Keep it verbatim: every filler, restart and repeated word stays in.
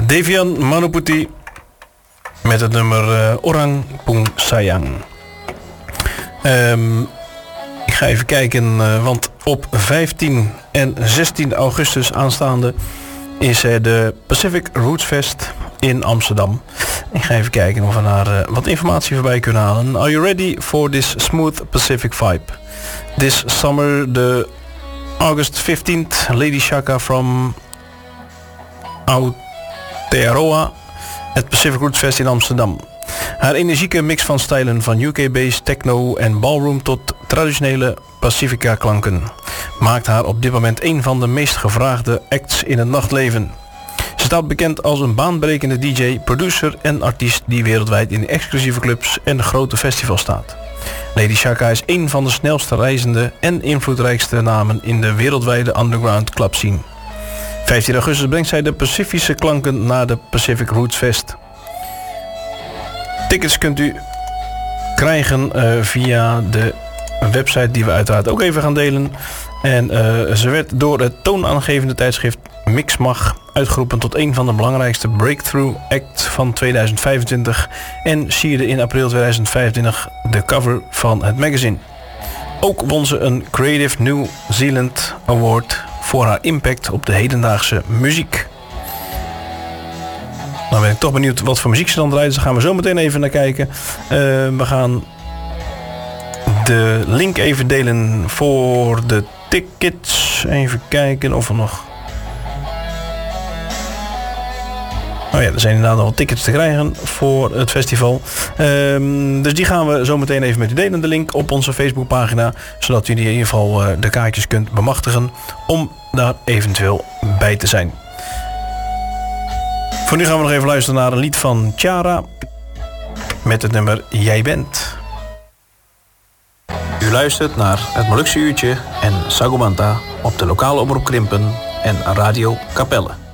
Devian Manoputi met het nummer uh, Orang Pung Sayang. Um, ik ga even kijken, uh, want op vijftien en zestien augustus aanstaande is er de Pacific Roots Fest in Amsterdam. Ik ga even kijken of we daar uh, wat informatie voorbij kunnen halen. Are you ready for this smooth Pacific vibe? This summer, the August fifteenth, Lady Shaka from Aotearoa at Pacific Roots Fest in Amsterdam. Haar energieke mix van stijlen van U K-based techno en ballroom tot traditionele Pacifica klanken maakt haar op dit moment een van de meest gevraagde acts in het nachtleven. Ze staat bekend als een baanbrekende D J, producer en artiest die wereldwijd in exclusieve clubs en grote festivals staat. Lady Shaka is een van de snelste reizende en invloedrijkste namen in de wereldwijde underground club scene. vijftien augustus brengt zij de Pacifische klanken naar de Pacific Roots Fest. Tickets kunt u krijgen uh, via de website die we uiteraard ook even gaan delen. En uh, ze werd door het toonaangevende tijdschrift Mixmag uitgeroepen tot een van de belangrijkste breakthrough acts van tweeduizend vijfentwintig en sierde in april tweeduizend vijfentwintig de cover van het magazine. Ook won ze een Creative New Zealand Award voor haar impact op de hedendaagse muziek. Nou ben ik toch benieuwd wat voor muziek ze dan draait. Dus daar gaan we zo meteen even naar kijken. Uh, we gaan de link even delen voor de tickets. Even kijken of er nog... Oh ja, er zijn inderdaad nog wat tickets te krijgen voor het festival. Um, dus die gaan we zo meteen even met u delen. De link op onze Facebookpagina. Zodat u in ieder geval uh, de kaartjes kunt bemachtigen om daar eventueel bij te zijn. Voor nu gaan we nog even luisteren naar een lied van Ciara met het nummer Jij Bent. U luistert naar het Molukse Uurtje en Sagomanta op de lokale omroep Krimpen en Radio Capelle.